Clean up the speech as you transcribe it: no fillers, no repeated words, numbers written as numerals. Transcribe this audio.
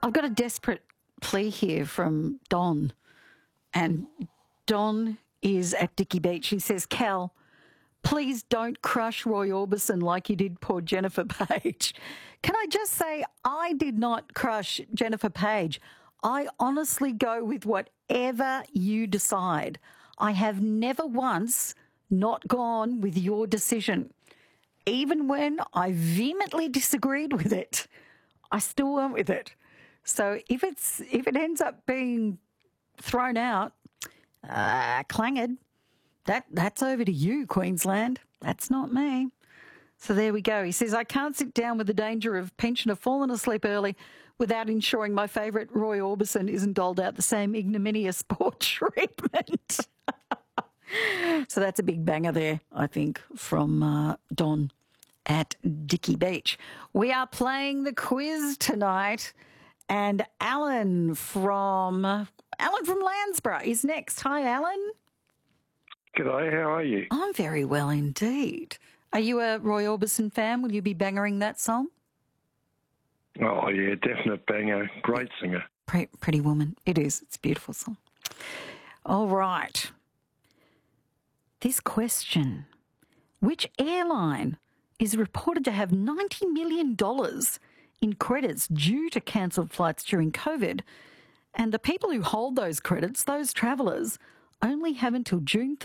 I've got a desperate plea here from Don, and Don is at Dicky Beach. He says, Cal, please don't crush Roy Orbison like you did poor Jennifer Page. Can I just say, I did not crush Jennifer Page. I honestly go with whatever you decide. I have never once not gone with your decision. Even when I vehemently disagreed with it, I still went with it. So if it ends up being thrown out, clanged, that's over to you, Queensland. That's not me. So there we go. He says, I can't sit down with the danger of pensioner falling asleep early without ensuring my favourite Roy Orbison isn't doled out the same ignominious poor treatment. So that's a big banger there, I think, from Don at Dicky Beach. We are playing the quiz tonight, and Alan from Landsborough is next. Hi, Alan. G'day, how are you? I'm very well indeed. Are you a Roy Orbison fan? Will you be bangering that song? Oh, yeah, definite banger. Great singer. Pretty Woman. It is. It's a beautiful song. All right. This question. Which airline is reported to have $90 million in credits due to cancelled flights during COVID? And the people who hold those credits, those travellers, only have until June